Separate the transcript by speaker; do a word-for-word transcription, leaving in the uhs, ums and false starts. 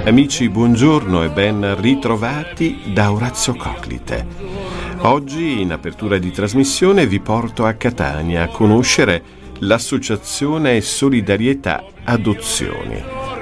Speaker 1: Amici, buongiorno e ben ritrovati da Orazio Coclite. Oggi, in apertura di trasmissione, vi porto a Catania a conoscere l'associazione Solidarietà Adozioni.